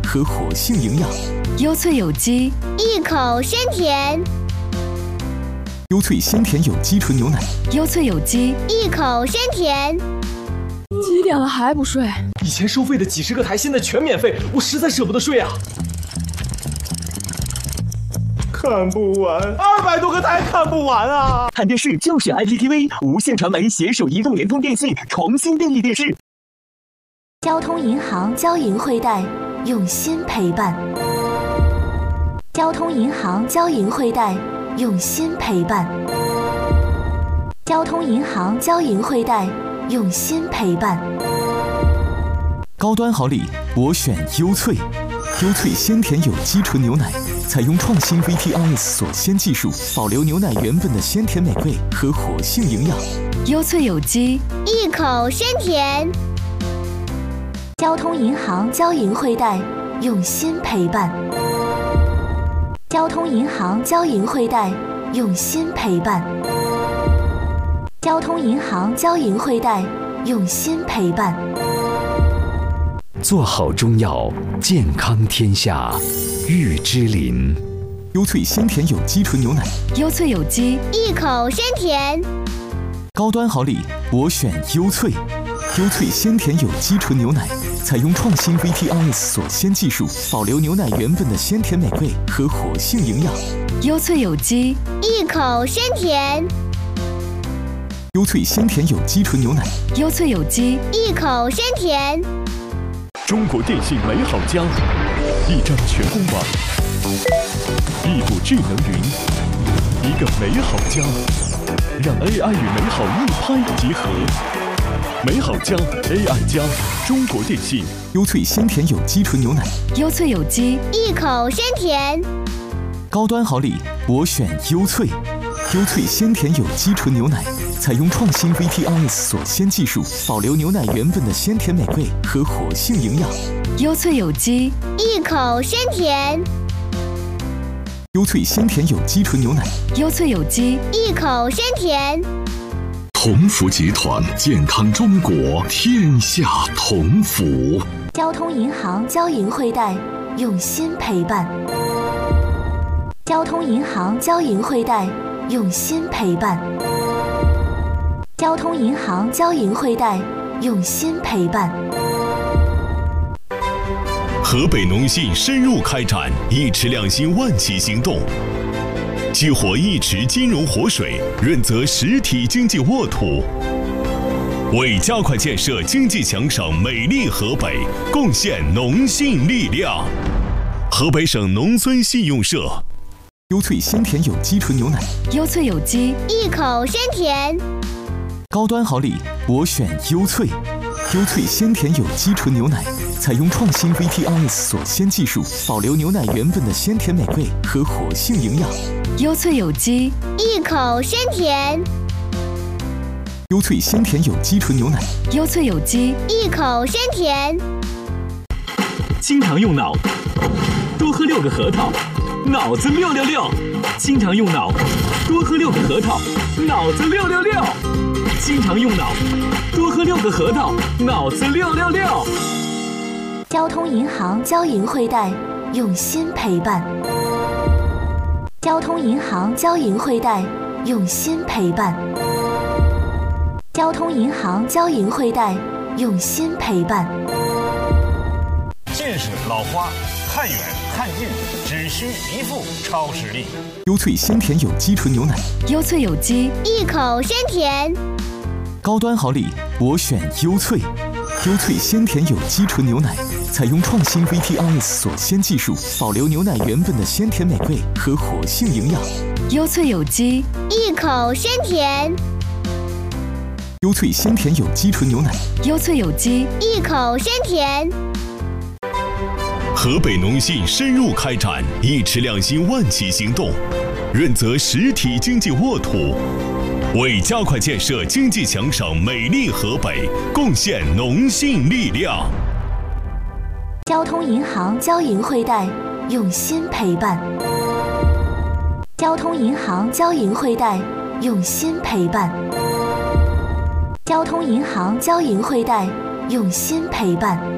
和活性营养。 优萃有机， 一口鲜甜。 优萃鲜甜有机纯牛奶。 优萃有机， 一口鲜甜。 几点了还不睡？ 以前收费的几十个台现在全免费，我实在舍不得睡啊。看不完，200多个台看不完啊！ 看电视就选 IPTV， 无线传媒携手移动、联通、电信重新定义电视。 交通银行交银汇贷，用心陪伴。交通银行交银汇贷，用心陪伴。交通银行交银汇贷，用心陪伴。 高端好礼，我选优萃。优萃鲜甜有机纯牛奶，采用创新 VTRS 锁鲜技术，保留牛奶原本的鲜甜美味和活性营养。 优萃有机， 一口鲜甜。 交通银行交银汇贷，用心陪伴。交通银行交银汇贷，用心陪伴。交通银行交银汇贷，用心陪伴。 做好中药，健康天下。玉芝林。 优萃鲜甜有机纯牛奶。 优萃有机， 一口鲜甜。 高端好礼，我选优萃。优萃鲜甜有机纯牛奶，采用创新 VTRS 锁鲜技术，保留牛奶原本的鲜甜美味和活性营养。 优萃有机， 一口鲜甜。 优萃鲜甜有机纯牛奶。 优萃有机， 一口鲜甜。 中国电信美好家，一张全公网，一股智能云，一个美好家，让 AI 与美好一拍即合。美好家 AI 加，中国电信。 优萃鲜甜有机纯牛奶。 优萃有机， 一口鲜甜。 高端好礼，我选优萃。优萃鲜甜有机纯牛奶，采用创新 VTRS 锁鲜技术，保留牛奶原本的鲜甜美味和活性营养。 优萃有机， 一口鲜甜。 优萃鲜甜有机纯牛奶。 优萃有机， 一口鲜甜。 同福集团，健康中国，天下同福。 交通银行交银汇贷，用心陪伴。交通银行交银汇贷，用心陪伴。交通银行交银汇贷，用心陪伴。 河北农信深入开展一池两新万企行动，激活一池金融活水，润泽实体经济沃土，为加快建设经济强省美丽河北贡献农信力量。河北省农村信用社。 优萃鲜甜有机纯牛奶。 优萃有机， 一口鲜甜。 高端好礼，我选优萃。优萃鲜甜有机纯牛奶，采用创新 VTRS 锁鲜技术，保留牛奶原本的鲜甜美味和活性营养。 优萃有机， 一口鲜甜。 优萃鲜甜有机纯牛奶。 优萃有机， 一口鲜甜。 经常用脑，多喝6个核桃，脑子666。经常用脑，多喝6个核桃，脑子666。经常用脑，多喝6个核桃，脑子666。 交通银行交银汇贷，用心陪伴。交通银行交银汇贷，用心陪伴。交通银行交银汇贷，用心陪伴。 近视、老花，看远看近，只需一副超视力。 优萃鲜甜有机纯牛奶。 优萃有机， 一口鲜甜。 高端好礼，我选优萃。优萃鲜甜有机纯牛奶，采用创新 VTRS 锁鲜技术，保留牛奶原本的鲜甜美味和活性营养。 优萃有机， 一口鲜甜。 优萃鲜甜有机纯牛奶。 优萃有机， 一口鲜甜。 河北农信深入开展一池两新万企行动，润泽实体经济沃土，为加快建设经济强省美丽河北贡献农信力量。 交通银行交银汇贷，用心陪伴。交通银行交银汇贷，用心陪伴。交通银行交银汇贷，用心陪伴。